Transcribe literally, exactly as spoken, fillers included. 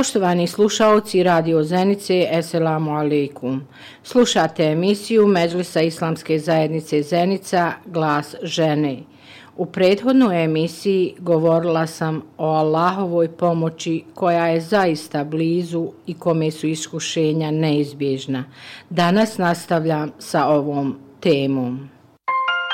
Poštovani slušaoci Radio Zenice, Esselamu alaikum. Slušate emisiju Medžlisa Islamske zajednice Zenica, Glas žene. U prethodnoj emisiji govorila sam o Allahovoj pomoći koja je zaista blizu i kome su iskušenja neizbježna. Danas nastavljam sa ovom temom.